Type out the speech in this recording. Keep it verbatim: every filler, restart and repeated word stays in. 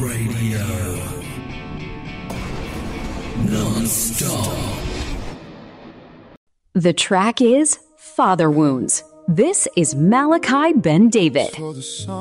Radio. Non-stop. The track is Father Wounds. This is Malachi Ben David.